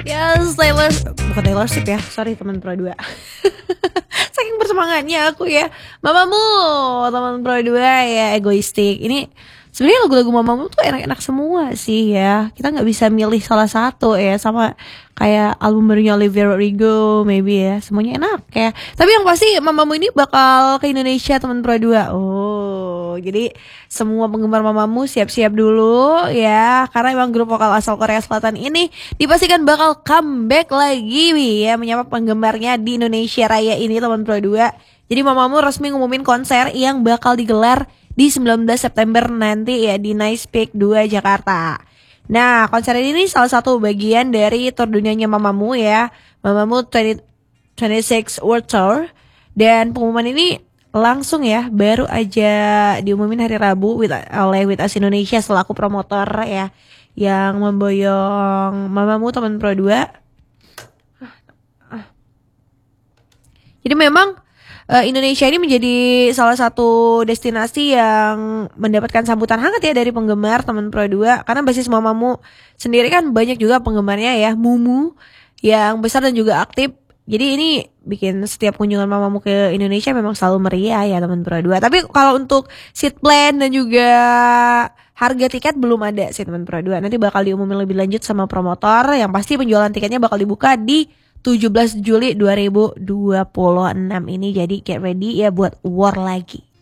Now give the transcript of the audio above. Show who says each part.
Speaker 1: Yes, bukan Taylor Swift ya, sorry teman Pro 2. Saking bersemangatnya aku ya. Mamamu, teman Pro 2 ya, egoistik. Ini sebenarnya lagu-lagu Mamamu tuh enak-enak semua sih ya. Kita nggak bisa milih salah satu ya, sama kayak album barunya Olivia Rodrigo maybe ya. Semuanya enak ya. Tapi yang pasti Mamamu ini bakal ke Indonesia teman Pro 2. Oh, jadi semua penggemar Mamamu siap-siap dulu ya, karena emang grup vokal asal Korea Selatan ini dipastikan bakal comeback lagi ya, menyapa penggemarnya di Indonesia Raya ini teman Pro 2. Jadi Mamamu resmi ngumumin konser yang bakal digelar di 19 September nanti ya di Nice Peak 2 Jakarta. Nah, konser ini salah satu bagian dari tour dunianya Mamamu ya, Mamamu 2026 World Tour. Dan pengumuman ini langsung ya, baru aja diumumin hari Rabu oleh With Us Indonesia selaku promotor ya, yang memboyong Mamamu teman Pro 2. Jadi memang Indonesia ini menjadi salah satu destinasi yang mendapatkan sambutan hangat ya dari penggemar teman Pro 2, karena basis Mamamu sendiri kan banyak juga penggemarnya ya, Mumu yang besar dan juga aktif. Jadi ini bikin setiap kunjungan Mamamu ke Indonesia memang selalu meriah ya teman Pro 2. Tapi kalau untuk seat plan dan juga harga tiket belum ada sih teman Pro 2. Nanti bakal diumumin lebih lanjut sama promotor. Yang pasti penjualan tiketnya bakal dibuka di 17 Juli 2026 ini. Jadi get ready ya buat war lagi.